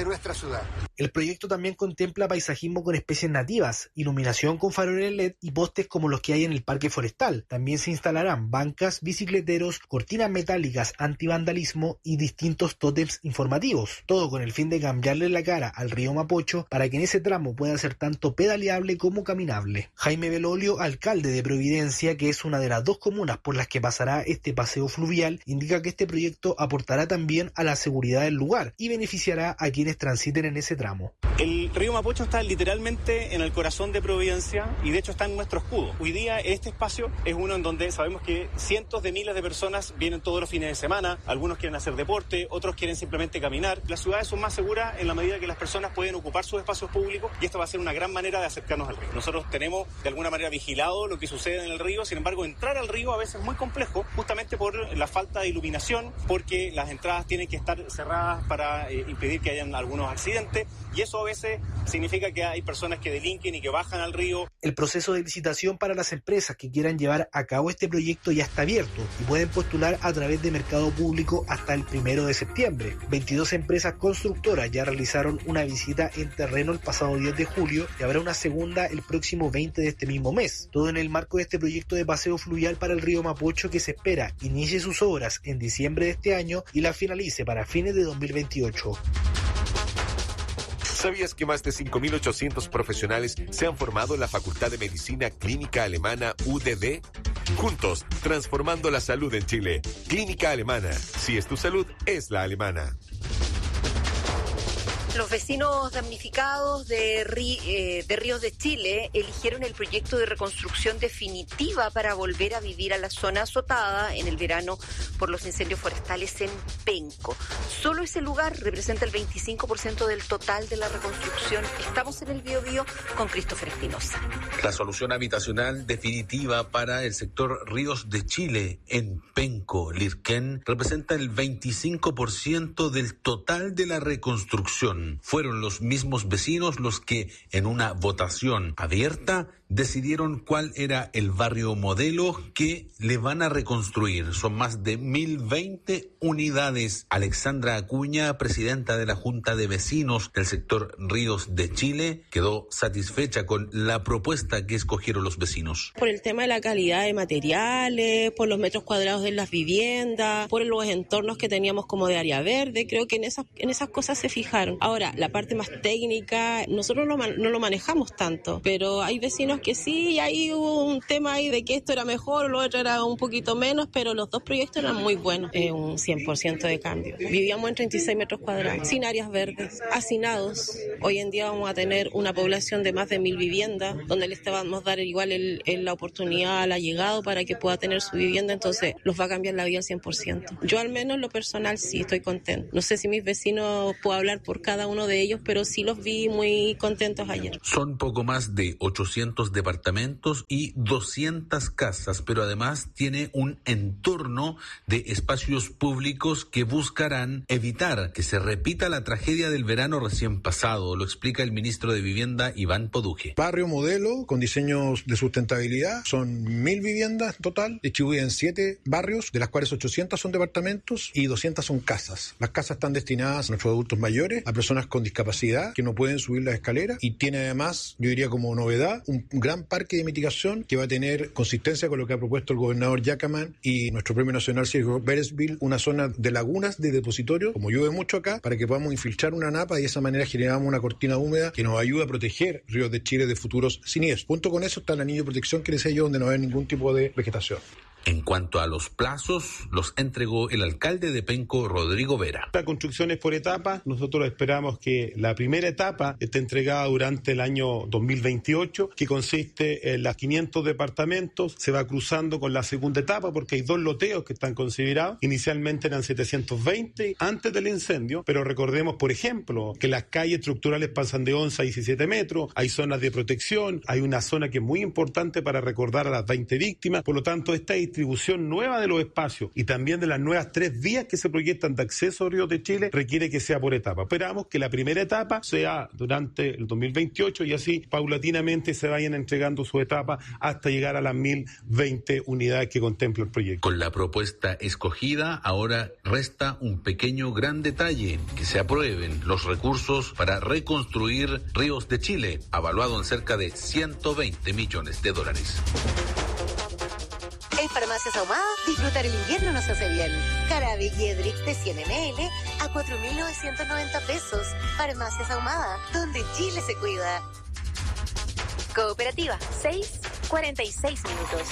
ciudad. El proyecto también contempla paisajismo con especies nativas, iluminación con faroles LED y postes como los que hay en el Parque Forestal. También se instalarán bancas, bicicleteros, cortinas metálicas antivandalismo y distintos tótems informativos. Todo con el fin de cambiarle la cara al río Mapocho para que en ese tramo pueda ser tanto pedaleable como caminable. Jaime Belolio, alcalde de Providencia, que es una de las dos comunas por las que pasará este paseo fluvial, indica que este proyecto aportará también a la seguridad del lugar y beneficiará a quienes transiten en ese tramo. El río Mapocho está literalmente en el corazón de Providencia y de hecho está en nuestro escudo. Hoy día este espacio es uno en donde sabemos que cientos de miles de personas vienen todos los fines de semana, algunos quieren hacer deporte, otros quieren simplemente caminar. Las ciudades son más seguras en la medida que las personas pueden ocupar sus espacios públicos y esto va a ser una gran manera de acercarnos al río. Nosotros tenemos de alguna manera vigilado lo que sucede en el río, sin embargo entrar al río a veces es muy complejo justamente por la falta de iluminación, porque las entradas tienen que estar cerradas para impedir que hayan algunos accidentes y eso a veces significa que hay personas que delinquen y que bajan al río. El proceso de licitación para las empresas que quieran llevar a cabo este proyecto ya está abierto y pueden postular a través de Mercado Público hasta el 1 de septiembre. 22 empresas constructoras ya realizaron una visita en terreno el pasado 10 de julio y habrá una segunda el próximo 20 de este mismo mes. Todo en el marco de este proyecto de paseo fluvial para el río Mapocho que se espera inicie sus obras en diciembre de este año y la finalice para fines de 2028. ¿Sabías que más de 5.800 profesionales se han formado en la Facultad de Medicina Clínica Alemana UDD? Juntos, transformando la salud en Chile. Clínica Alemana. Si es tu salud, es la alemana. Los vecinos damnificados de Ríos de Chile eligieron el proyecto de reconstrucción definitiva para volver a vivir a la zona azotada en el verano por los incendios forestales en Penco. Solo ese lugar representa el 25% del total de la reconstrucción. Estamos en el Biobío con Christopher Espinosa. La solución habitacional definitiva para el sector Ríos de Chile en Penco, Lirquén, representa el 25% del total de la reconstrucción. Fueron los mismos vecinos los que, en una votación abierta, decidieron cuál era el barrio modelo que le van a reconstruir. Son más de 1.020 unidades. Alexandra Acuña, presidenta de la Junta de Vecinos del sector Ríos de Chile, quedó satisfecha con la propuesta que escogieron los vecinos. Por el tema de la calidad de materiales, por los metros cuadrados de las viviendas, por los entornos que teníamos como de área verde, creo que en esas cosas se fijaron. Ahora, la parte más técnica, nosotros no lo manejamos tanto, pero hay vecinos que sí, ahí hubo un tema ahí de que esto era mejor, lo otro era un poquito menos, pero los dos proyectos eran muy buenos, un 100% de cambio. Vivíamos en 36 metros cuadrados, sin áreas verdes, hacinados. Hoy en día vamos a tener una población de más de 1.000 viviendas, donde les vamos a dar igual la oportunidad al allegado para que pueda tener su vivienda, entonces los va a cambiar la vida al 100%. Yo al menos en lo personal sí estoy contento. No sé si mis vecinos puedo hablar por cada uno de ellos, pero sí los vi muy contentos ayer. Son poco más de 800 departamentos y 200 casas, pero además tiene un entorno de espacios públicos que buscarán evitar que se repita la tragedia del verano recién pasado, lo explica el ministro de Vivienda Iván Poduje. Barrio modelo con diseños de sustentabilidad, son 1.000 viviendas total, distribuidas en 7 barrios, de las cuales 800 son departamentos y 200 son casas. Las casas están destinadas a nuestros adultos mayores, a personas con discapacidad que no pueden subir las escaleras y tiene además, yo diría como novedad, un gran parque de mitigación que va a tener consistencia con lo que ha propuesto el gobernador Yacaman y nuestro premio nacional Sergio Beresville, una zona de lagunas de depositorio, como llueve mucho acá, para que podamos infiltrar una napa y de esa manera generamos una cortina húmeda que nos ayuda a proteger Ríos de Chile de futuros siniestros. Junto con eso está el anillo de protección que les decía yo, donde no hay ningún tipo de vegetación. En cuanto a los plazos, los entregó el alcalde de Penco, Rodrigo Vera. La construcción es por etapas. Nosotros esperamos que la primera etapa esté entregada durante el año 2028, que consiste en las 500 departamentos. Se va cruzando con la segunda etapa porque hay 2 loteos que están considerados. Inicialmente eran 720 antes del incendio, pero recordemos, por ejemplo, que las calles estructurales pasan de 11 a 17 metros, hay zonas de protección, hay una zona que es muy importante para recordar a las 20 víctimas. Por lo tanto, esta distribución nueva de los espacios y también de las nuevas 3 vías que se proyectan de acceso a Ríos de Chile requiere que sea por etapa. Esperamos que la primera etapa sea durante el 2028 y así paulatinamente se vayan entregando su etapa hasta llegar a las 1020 unidades que contempla el proyecto. Con la propuesta escogida, ahora resta un pequeño gran detalle: que se aprueben los recursos para reconstruir Ríos de Chile, avaluado en cerca de $120 millones. En Farmacias Ahumada, disfrutar el invierno nos hace bien. Jarabe Jedrix de 100 ml a 4.990 pesos. Farmacias Ahumada, donde Chile se cuida. Cooperativa, 6:46 minutos.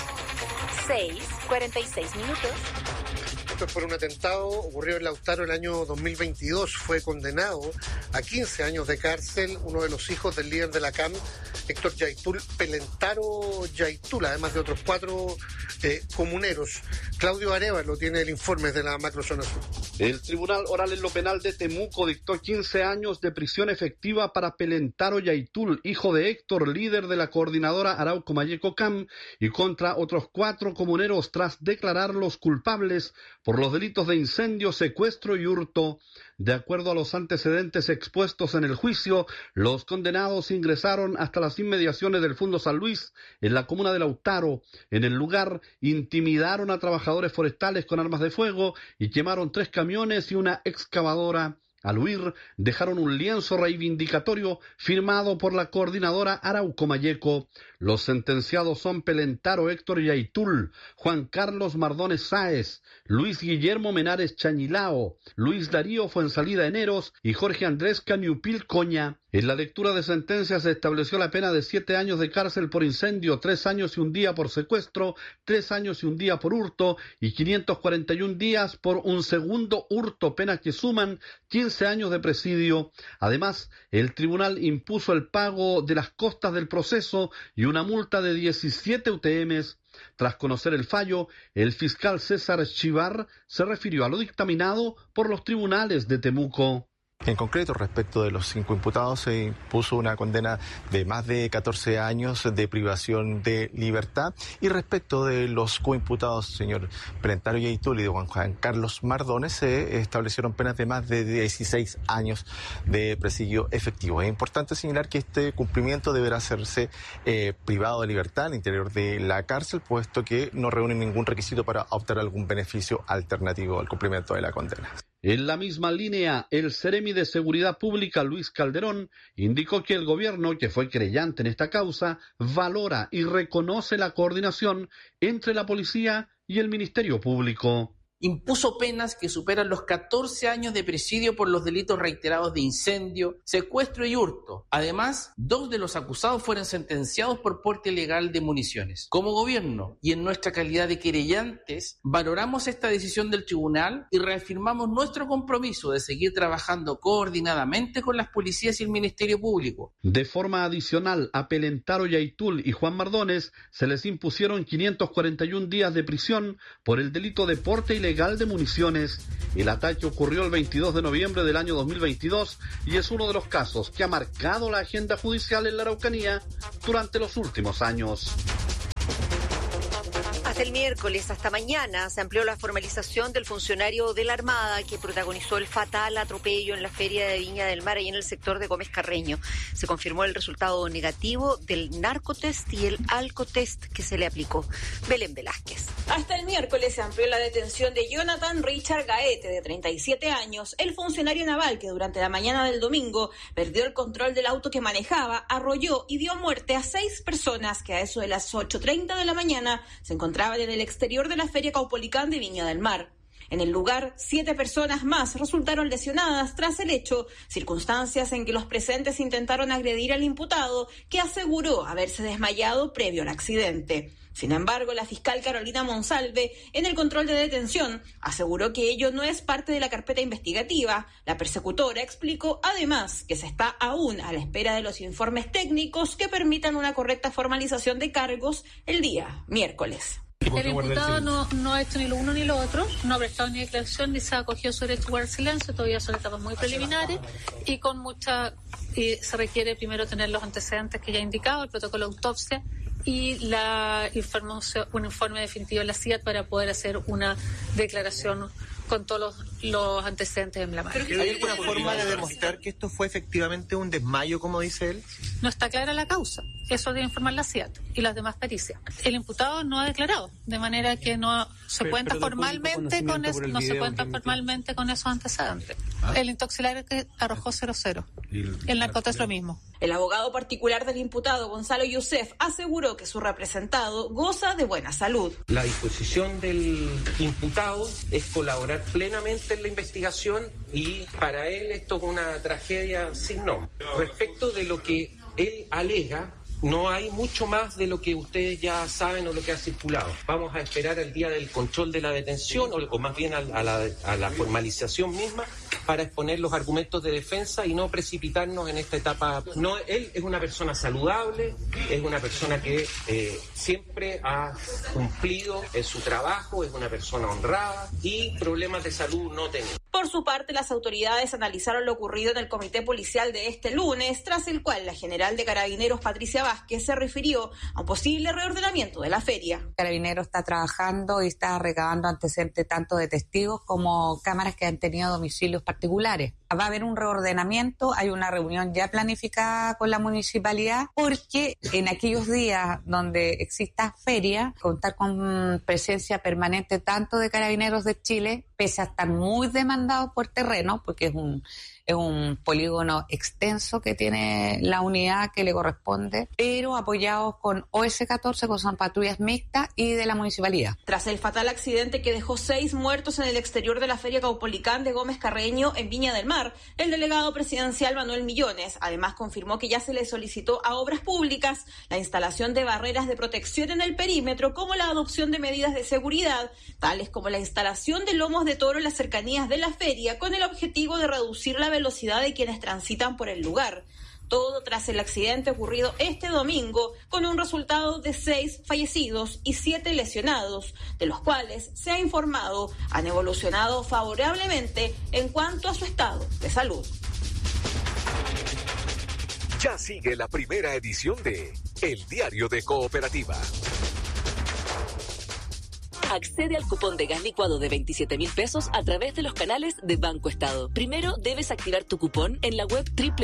6:46 minutos. Esto es por un atentado ocurrido en Lautaro el año 2022. Fue condenado a 15 años de cárcel uno de los hijos del líder de la CAM, Héctor Yaitul Pelentaro Yaitul, además de otros 4 comuneros. Claudio Arevalo tiene el informe de la macrozona sur. El Tribunal Oral en lo Penal de Temuco dictó 15 años de prisión efectiva para Pelentaro Yaitul, hijo de Héctor, líder de la coordinadora Arauco Mayeco CAM, y contra otros 4 comuneros tras declararlos culpables por los delitos de incendio, secuestro y hurto. De acuerdo a los antecedentes expuestos en el juicio, los condenados ingresaron hasta las inmediaciones del Fundo San Luis, en la comuna de Lautaro. En el lugar, intimidaron a trabajadores forestales con armas de fuego y quemaron 3 camiones y una excavadora. Al huir, dejaron un lienzo reivindicatorio firmado por la coordinadora Arauco Mayeco. Los sentenciados son Pelentaro Héctor Yaitul, Juan Carlos Mardones Sáez, Luis Guillermo Menares Chañilao, Luis Darío Fuensalida Eneros y Jorge Andrés Cañupil Coña. En la lectura de sentencia se estableció la pena de 7 años de cárcel por incendio, 3 años y 1 día por secuestro, 3 años y 1 día por hurto y 541 días por un segundo hurto, penas que suman 15 años de presidio. Además, el tribunal impuso el pago de las costas del proceso y una multa de 17 UTMs. Tras conocer el fallo, el fiscal César Chivar se refirió a lo dictaminado por los tribunales de Temuco. En concreto, respecto de los 5 imputados, se impuso una condena de más de 14 años de privación de libertad. Y respecto de los coimputados, señor Pelentaro Yaitul y de Juan Carlos Mardones, se establecieron penas de más de 16 años de presidio efectivo. Es importante señalar que este cumplimiento deberá hacerse privado de libertad al interior de la cárcel, puesto que no reúne ningún requisito para obtener algún beneficio alternativo al cumplimiento de la condena. En la misma línea, el Seremi de Seguridad Pública, Luis Calderón, indicó que el gobierno, que fue querellante en esta causa, valora y reconoce la coordinación entre la policía y el Ministerio Público. Impuso penas que superan los 14 años de presidio por los delitos reiterados de incendio, secuestro y hurto. Además, 2 de los acusados fueron sentenciados por porte ilegal de municiones. Como gobierno y en nuestra calidad de querellantes, valoramos esta decisión del tribunal y reafirmamos nuestro compromiso de seguir trabajando coordinadamente con las policías y el Ministerio Público. De forma adicional, a Pelentaro Yaitul y Juan Mardones se les impusieron 541 días de prisión por el delito de porte ilegal de municiones. El ataque ocurrió el 22 de noviembre del año 2022 y es uno de los casos que ha marcado la agenda judicial en la Araucanía durante los últimos años. Hasta el miércoles, hasta mañana, se amplió la formalización del funcionario de la Armada que protagonizó el fatal atropello en la feria de Viña del Mar y en el sector de Gómez Carreño. Se confirmó el resultado negativo del narcotest y el alcotest que se le aplicó. Belén Velázquez. Hasta el miércoles se amplió la detención de Jonathan Richard Gaete, de 37 años, el funcionario naval que durante la mañana del domingo perdió el control del auto que manejaba, arrolló y dio muerte a 6 personas que a eso de las 8:30 de la mañana se encontraban en el exterior de la Feria Caupolicán de Viña del Mar. En el lugar, 7 personas más resultaron lesionadas tras el hecho, circunstancias en que los presentes intentaron agredir al imputado, que aseguró haberse desmayado previo al accidente. Sin embargo, la fiscal Carolina Monsalve, en el control de detención, aseguró que ello no es parte de la carpeta investigativa. La persecutora explicó además que se está aún a la espera de los informes técnicos que permitan una correcta formalización de cargos el día miércoles. El imputado no ha hecho ni lo uno ni lo otro, no ha prestado ni declaración ni se ha acogido su derecho a guardar silencio, todavía son etapas muy preliminares y se requiere primero tener los antecedentes que ya he indicado, el protocolo de autopsia y un informe definitivo de la CIAT para poder hacer una declaración con todos los antecedentes emblemáticos. ¿Hay alguna forma de demostrar que esto fue efectivamente un desmayo, como dice él? No está clara la causa. Eso debe informar la CIAT y las demás pericias. El imputado no ha declarado, de manera que no se cuenta formalmente con eso, no se cuenta formalmente con esos antecedentes. El intoxilar que arrojó 0-0. El narcotest es lo mismo. El abogado particular del imputado, Gonzalo Youssef, aseguró que su representado goza de buena salud. La disposición del imputado es colaborar plenamente en la investigación y para él esto es una tragedia sin nombre. Respecto de lo que él alega, no hay mucho más de lo que ustedes ya saben o lo que ha circulado. Vamos a esperar al día del control de la detención o más bien a la formalización misma para exponer los argumentos de defensa y no precipitarnos en esta etapa. No, él es una persona saludable, es una persona que siempre ha cumplido en su trabajo, es una persona honrada y problemas de salud no tenía. Por su parte, las autoridades analizaron lo ocurrido en el comité policial de este lunes, tras el cual la general de Carabineros, Patricia Vázquez, se refirió a un posible reordenamiento de la feria. Carabineros está trabajando y está recabando antecedentes tanto de testigos como cámaras que han tenido domicilios particulares. Va a haber un reordenamiento, hay una reunión ya planificada con la municipalidad, porque en aquellos días donde exista feria, contar con presencia permanente tanto de Carabineros de Chile, pese a estar muy demandados por terreno, porque es un polígono extenso que tiene la unidad que le corresponde, pero apoyados con OS-14, que son patrullas mixtas, y de la municipalidad. Tras el fatal accidente que dejó 6 muertos en el exterior de la Feria Caupolicán de Gómez Carreño en Viña del Mar, el delegado presidencial Manuel Millones además confirmó que ya se le solicitó a Obras Públicas la instalación de barreras de protección en el perímetro, como la adopción de medidas de seguridad, tales como la instalación de lomos de toro en las cercanías de la feria, con el objetivo de reducir la velocidad de quienes transitan por el lugar. Todo tras el accidente ocurrido este domingo, con un resultado de 6 fallecidos y 7 lesionados, de los cuales se ha informado han evolucionado favorablemente en cuanto a su estado de salud. Ya sigue la primera edición de El Diario de Cooperativa. Accede al cupón de gas licuado de 27.000 pesos a través de los canales de Banco Estado. Primero debes activar tu cupón en la web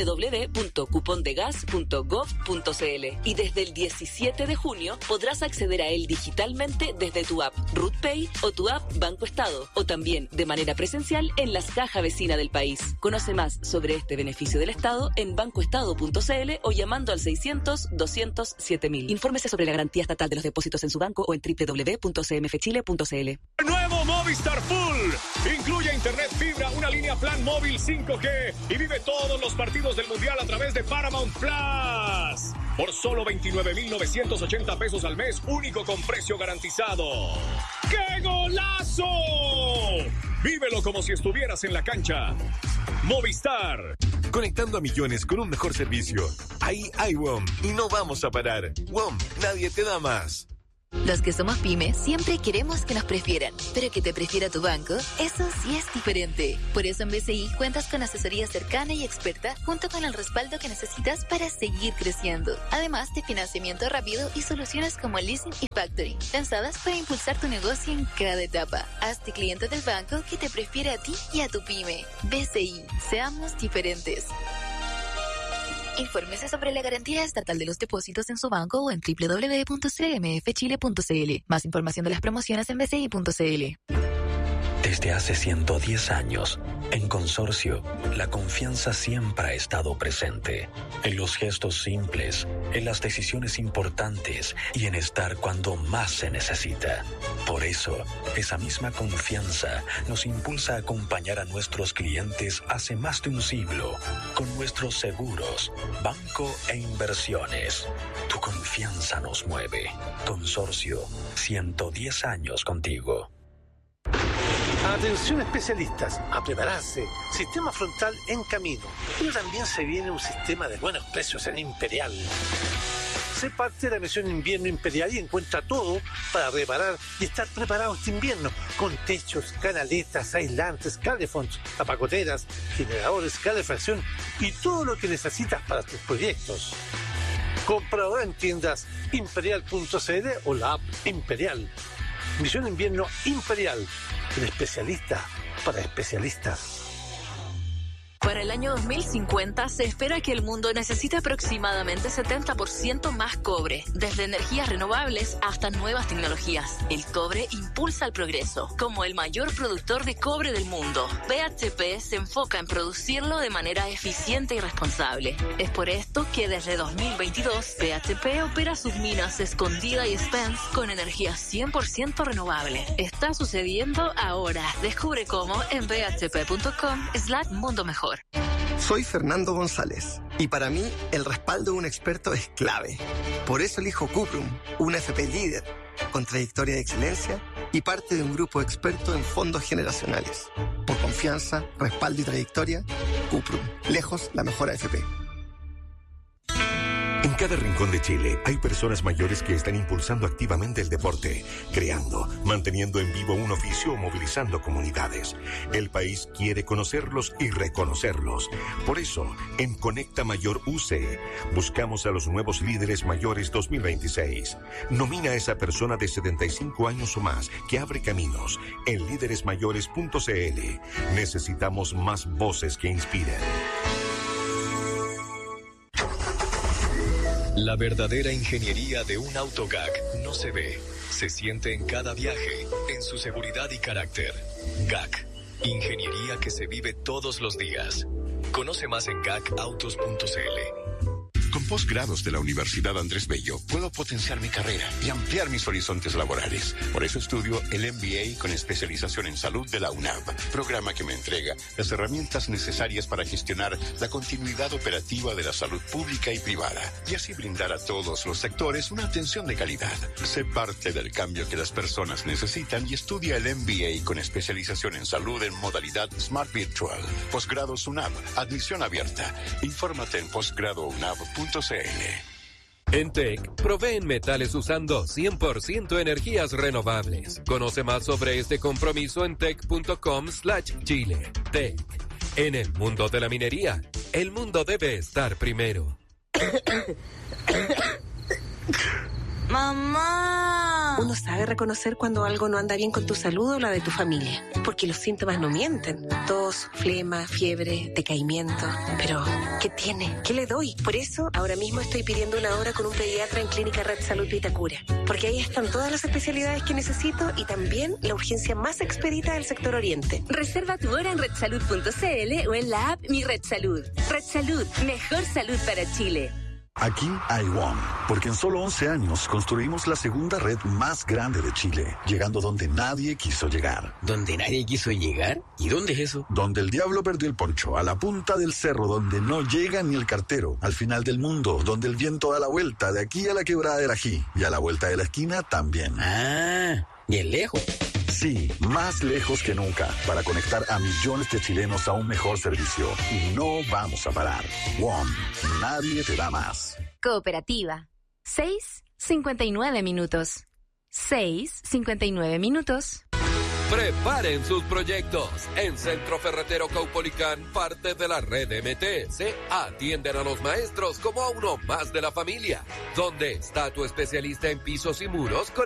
www.cupondegas.gov.cl y desde el 17 de junio podrás acceder a él digitalmente desde tu app RUTPay o tu app Banco Estado, o también de manera presencial en las cajas vecinas del país. Conoce más sobre este beneficio del Estado en bancoestado.cl o llamando al 600-200-7000. Infórmese sobre la garantía estatal de los depósitos en su banco o en www.cmfchile.cl. Nuevo Movistar Full. Incluye internet fibra, una línea plan móvil 5G y vive todos los partidos del Mundial a través de Paramount Plus. Por solo 29.980 pesos al mes, único con precio garantizado. ¡Qué golazo! Vívelo como si estuvieras en la cancha. Movistar. Conectando a millones con un mejor servicio. Ahí hay WOM y no vamos a parar. WOM, nadie te da más. Los que somos pymes siempre queremos que nos prefieran, pero que te prefiera tu banco, eso sí es diferente. Por eso en BCI cuentas con asesoría cercana y experta, junto con el respaldo que necesitas para seguir creciendo. Además de financiamiento rápido y soluciones como leasing y factoring, pensadas para impulsar tu negocio en cada etapa. Hazte cliente del banco que te prefiere a ti y a tu pyme. BCI, seamos diferentes. Infórmese sobre la garantía estatal de los depósitos en su banco o en www.cmfchile.cl. Más información de las promociones en bci.cl. Desde hace 110 años, en Consorcio, la confianza siempre ha estado presente. En los gestos simples, en las decisiones importantes y en estar cuando más se necesita. Por eso, esa misma confianza nos impulsa a acompañar a nuestros clientes hace más de un siglo con nuestros seguros, banco e inversiones. Tu confianza nos mueve. Consorcio, 110 años contigo. Atención especialistas, a prepararse. Sistema frontal en camino. Pero también se viene un sistema de buenos precios en Imperial. Sé parte de la misión Invierno Imperial y encuentra todo para reparar y estar preparado este invierno. Con techos, canaletas, aislantes, calefonds, tapacoteras, generadores, calefacción y todo lo que necesitas para tus proyectos. Compra ahora en tiendas imperial.cl o la app Imperial. Misión Invierno Imperial, el especialista para especialistas. Para el año 2050 se espera que el mundo necesite aproximadamente 70% más cobre, desde energías renovables hasta nuevas tecnologías. El cobre impulsa el progreso. Como el mayor productor de cobre del mundo, BHP se enfoca en producirlo de manera eficiente y responsable. Es por esto que desde 2022 BHP opera sus minas Escondida y Spence con energía 100% renovable. Está sucediendo ahora. Descubre cómo en bhp.com/mundo mejor. Soy Fernando González y para mí el respaldo de un experto es clave. Por eso elijo Cuprum, una FP líder, con trayectoria de excelencia y parte de un grupo experto en fondos generacionales. Por confianza, respaldo y trayectoria, Cuprum, lejos la mejor AFP. En cada rincón de Chile hay personas mayores que están impulsando activamente el deporte, creando, manteniendo en vivo un oficio o movilizando comunidades. El país quiere conocerlos y reconocerlos. Por eso, en Conecta Mayor UC, buscamos a los nuevos líderes mayores 2026. Nomina a esa persona de 75 años o más que abre caminos en líderesmayores.cl. Necesitamos más voces que inspiren. La verdadera ingeniería de un auto GAC no se ve, se siente en cada viaje, en su seguridad y carácter. GAC, ingeniería que se vive todos los días. Conoce más en gacautos.cl. Con posgrados de la Universidad Andrés Bello, puedo potenciar mi carrera y ampliar mis horizontes laborales. Por eso estudio el MBA con especialización en salud de la UNAV, programa que me entrega las herramientas necesarias para gestionar la continuidad operativa de la salud pública y privada, y así brindar a todos los sectores una atención de calidad. Sé parte del cambio que las personas necesitan y estudia el MBA con especialización en salud en modalidad Smart Virtual. Posgrados UNAV, admisión abierta. Infórmate en posgradounab.cl. En TEC, proveen metales usando 100% energías renovables. Conoce más sobre este compromiso en tec.com/Chile. TEC. En el mundo de la minería, el mundo debe estar primero. ¡Mamá! Uno sabe reconocer cuando algo no anda bien con tu salud o la de tu familia, porque los síntomas no mienten. Tos, flema, fiebre, decaimiento. Pero, ¿qué tiene? ¿Qué le doy? Por eso, ahora mismo estoy pidiendo una hora con un pediatra en Clínica Red Salud Vitacura, porque ahí están todas las especialidades que necesito y también la urgencia más expedita del sector oriente. Reserva tu hora en redsalud.cl o en la app Mi Red Salud. Red Salud, mejor salud para Chile. Aquí hay WOM, porque en solo 11 años construimos la segunda red más grande de Chile, llegando donde nadie quiso llegar. ¿Donde nadie quiso llegar? ¿Y dónde es eso? Donde el diablo perdió el poncho, a la punta del cerro, donde no llega ni el cartero, al final del mundo, donde el viento da la vuelta, de aquí a la quebrada del Ají, y a la vuelta de la esquina también. Ah, bien lejos. Sí, más lejos que nunca, para conectar a millones de chilenos a un mejor servicio. Y no vamos a parar. WOM, nadie te da más. Cooperativa. 6:59 minutos. 6:59 minutos. Preparen sus proyectos. En Centro Ferretero Caupolicán, parte de la red MTS, atienden a los maestros como a uno más de la familia. ¿Dónde está tu especialista en pisos y muros con